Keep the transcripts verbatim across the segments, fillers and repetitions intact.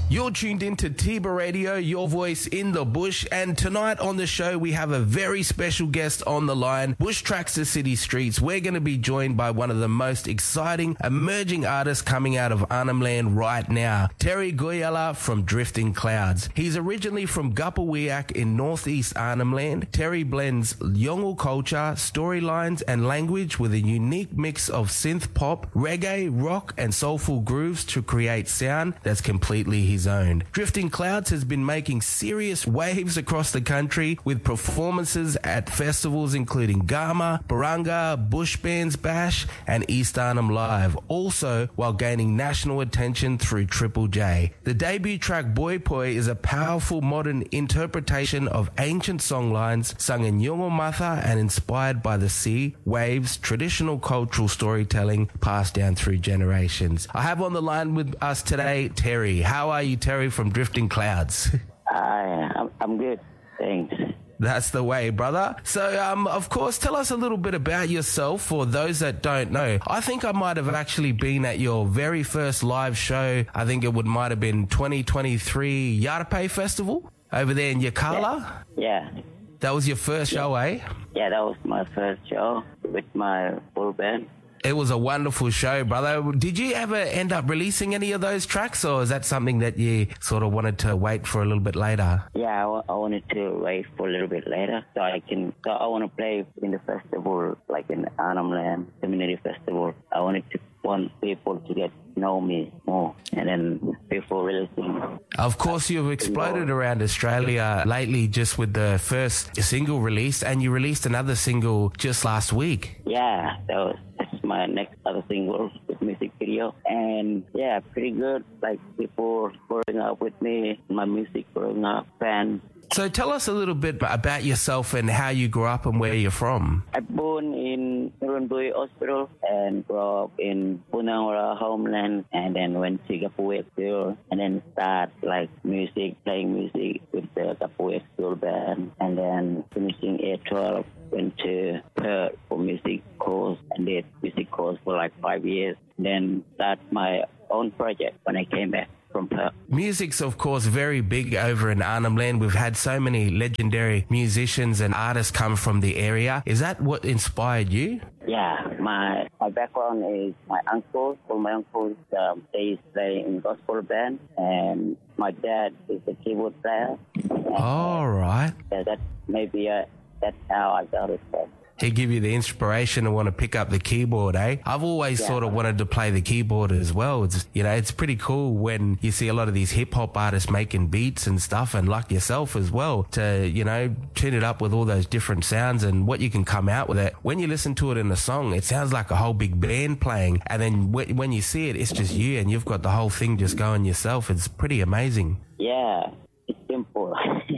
You're tuned into Tiba Radio, your voice in the bush, and tonight on the show we have a very special guest on the line. Bush Tracks the City Streets. We're going to be joined by one of the most exciting emerging artists coming out of Arnhem Land right now, Terry Goyala from Drifting Clouds. He's originally from Gupawiak in northeast Arnhem Land. Terry blends Yolngu culture, storylines and language with a unique mix of synth pop, reggae, rock and soulful grooves to create sound that's completely his own. Drifting Clouds has been making serious waves across the country with performances at festivals including Gama, Baranga, Bush Bands Bash and East Arnhem Live, also while gaining national attention through Triple J. The debut track Boy Poi is a powerful modern interpretation of ancient songlines sung in Yolngu Matha and inspired by the sea, waves, traditional cultural storytelling passed down through generations. I have on the line with us today Terry. How are you, Terry, from Drifting Clouds? Hi, I'm, I'm good. Thanks. That's the way, brother. So, um, of course, tell us a little bit about yourself for those that don't know. I think I might have actually been at your very first live show. I think it would might have been twenty twenty-three Yarpe Festival over there in Yirrkala. Yeah. yeah. That was your first yeah. show, eh? Yeah, that was my first show with my full band. It was a wonderful show, brother. Did you ever end up releasing any of those tracks, or is that something that you sort of wanted to wait for a little bit later? Yeah, I, w- I wanted to wait for a little bit later so I can. So I want to play in the festival, like in Arnhem Land Community Festival. I wanted to want people to get know me more, and then before releasing. Of course, you've exploded around Australia lately just with the first single release, and you released another single just last week. Yeah, that was. My next other single with music video, and yeah, pretty good. Like people growing up with me, my music growing up, fans. So tell us a little bit about yourself and how you grew up and where you're from. I born in Nurunbui Hospital and grew up in Punawara homeland, and then went to Gupawiak School, and then start like music, playing music with the Gupawiak School band, and then finishing A twelve. Went to Perth for music course and did music course for like five years. Then start my own project when I came back from Perth. Music's of course very big over in Arnhem Land. We've had so many legendary musicians and artists come from the area. Is that what inspired you? Yeah, my my background is my uncle. All my uncles, um, they play in gospel band, and my dad is a keyboard player. All right. Yeah, that maybe uh, that's how I got it from. He give you the inspiration to want to pick up the keyboard, eh? I've always yeah. sort of wanted to play the keyboard as well. It's, you know, it's pretty cool when you see a lot of these hip hop artists making beats and stuff, and like yourself as well, to, you know, tune it up with all those different sounds and what you can come out with it. When you listen to it in the song, it sounds like a whole big band playing, and then w- when you see it, it's just you and you've got the whole thing just going yourself. It's pretty amazing. Yeah, it's simple.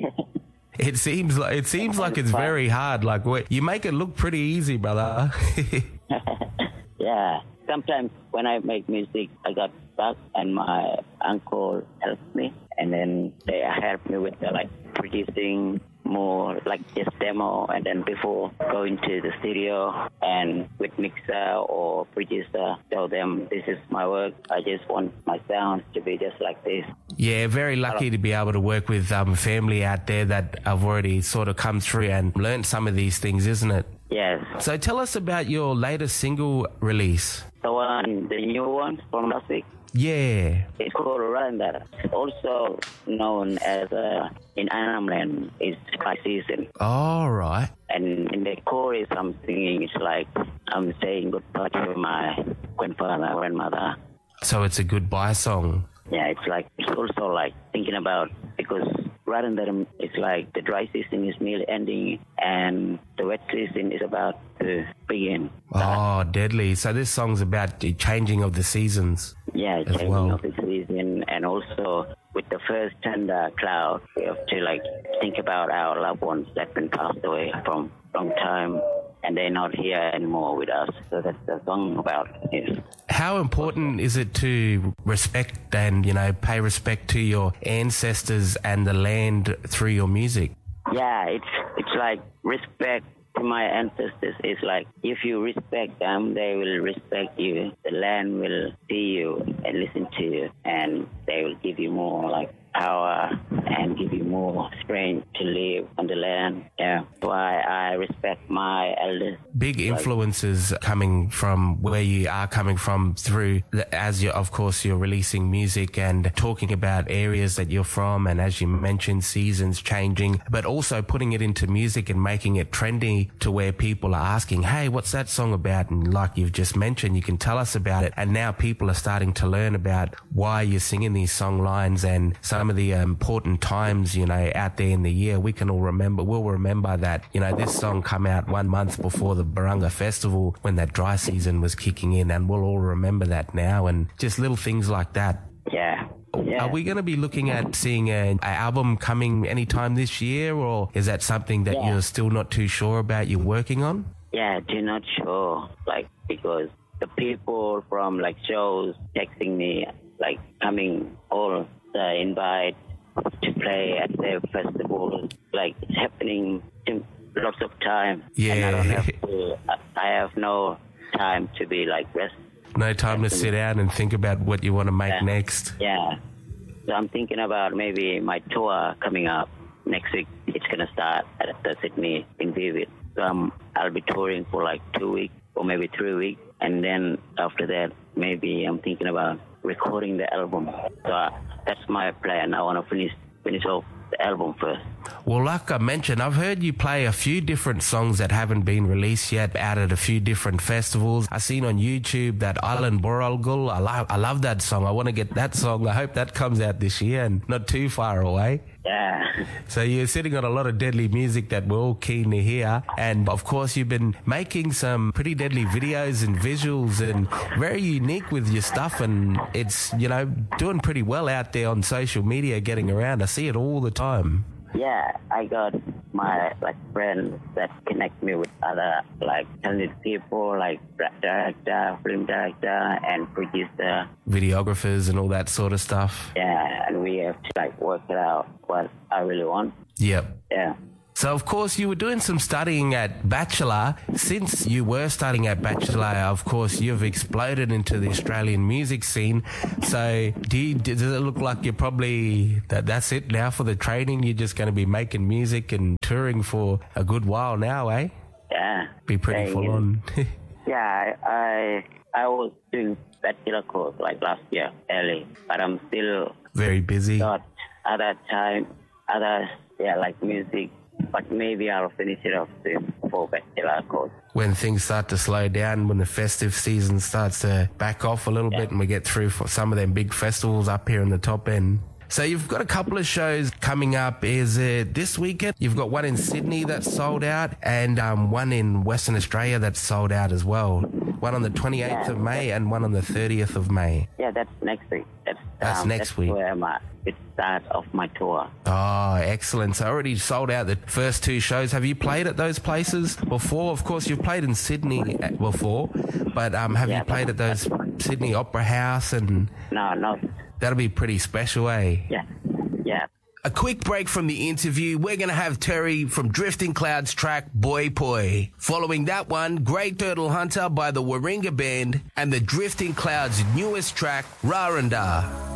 It seems like it seems like it's very hard. Like you make it look pretty easy, brother. Yeah. Sometimes when I make music, I got stuck, and my uncle helped me, and then they helped me with the, like producing more, like just demo, and then before going to the studio and with mixer or producer, tell them this is my work. I just want my sound to be just like this. Yeah, very lucky to be able to work with um, family out there that have already sort of come through and learned some of these things, isn't it? Yes. So tell us about your latest single release. The one, the new one from last week. Yeah. It's called Randar. Also known as uh, in Arnhem Land is Sky Season. All right. And in the chorus I'm singing, it's like I'm saying goodbye to my grandfather, grandmother. So it's a goodbye song. Yeah, it's like, it's also like thinking about, because rather than it's like the dry season is nearly ending and the wet season is about to begin. Oh, deadly. So this song's about the changing of the seasons. Yeah, changing well. of the season, and also with the first thunder cloud, we have to like think about our loved ones that been passed away from long time, and they're not here anymore with us. So that's the song about it. How important is it to respect and, you know, pay respect to your ancestors and the land through your music? Yeah, it's it's like respect to my ancestors. It's like if you respect them, they will respect you. The land will see you and listen to you, and they will give give you more like power and give you more strength to live on the land. Yeah, why I respect my elders. Big influences coming from where you are coming from through, the, as you, of course, you're releasing music and talking about areas that you're from, and as you mentioned, seasons changing, but also putting it into music and making it trendy to where people are asking, hey, what's that song about? And like you've just mentioned, you can tell us about it. And now people are starting to learn about why you're singing these song lines and some of the important times, you know, out there in the year. We can all remember, we'll remember that, you know, this song come out one month before the Barunga Festival when that dry season was kicking in, and we'll all remember that now, and just little things like that. Yeah. Yeah. Are we going to be looking at seeing an album coming anytime this year, or is that something that yeah. you're still not too sure about you're working on? Yeah, do not sure, like, because the people from, like, shows texting me, like, coming all the invite to play at the festival, like, it's happening in lots of time. Yeah. And I don't have to, I have no time to be, like, rest. No time to sit down and think about what you want to make yeah. next. Yeah. So I'm thinking about maybe my tour coming up next week. It's going to start at the Sydney in Vivid. So um, I'll be touring for like two weeks or maybe three weeks. And then after that, maybe I'm thinking about recording the album. So uh, that's my plan. I want to finish finish off the album first. Well, like I mentioned, I've heard you play a few different songs that haven't been released yet out at a few different festivals. I've seen on YouTube that Island Boralgul. I love, I love that song. I want to get that song. I hope that comes out this year and not too far away. Yeah. So you're sitting on a lot of deadly music that we're all keen to hear. And of course, you've been making some pretty deadly videos and visuals and very unique with your stuff. And it's, you know, doing pretty well out there on social media, getting around. I see it all the time. Yeah, I got my like friends that connect me with other like talented people like director, film director, and producer, videographers, and all that sort of stuff. Yeah, and we have to like work it out what I really want. Yep. Yeah. So, of course, you were doing some studying at Bachelor. Since you were studying at Bachelor, of course, you've exploded into the Australian music scene. So, do you, does it look like you're probably, that that's it now for the training? You're just going to be making music and touring for a good while now, eh? Yeah. Be pretty full on. Yeah, I I was doing Bachelor course like last year, early, but I'm still very busy. Not at that time, other, yeah, like music. But maybe I'll finish it off soon for Bachelor course. When things start to slow down, when the festive season starts to back off a little yeah. bit and we get through for some of them big festivals up here in the top end. So you've got a couple of shows coming up. Is it this weekend? You've got one in Sydney that's sold out and um, one in Western Australia that's sold out as well. One on the twenty-eighth yeah. of May and one on the thirtieth of May. Yeah, that's next week. That's, that's um, next that's week. Where I'm at. It's start of my tour. Oh, excellent. So already sold out the first two shows. Have you played at those places before? Of course, you've played in Sydney before, but um, have yeah, you played at those Sydney Opera House? And No, no. That'll be pretty special, eh? Yeah, yeah. A quick break from the interview. We're going to have Terry from Drifting Clouds track Boy Poi. Following that one, Grey Turtle Hunter by the Warringah Band and the Drifting Clouds' newest track, Raranda.